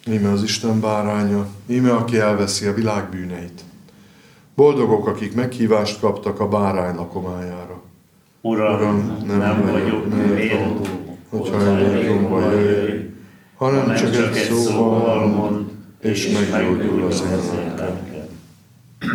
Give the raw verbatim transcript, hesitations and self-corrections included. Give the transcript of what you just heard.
Íme az Isten báránya, íme aki elveszi a világ bűneit. Boldogok, akik meghívást kaptak a bárány lakomájára. Uram, Uram, nem, nem vagyok méltó, hogyha ajánlomba jöjj, hanem csak egy szóval mond, és meggyógyul az én lelkem.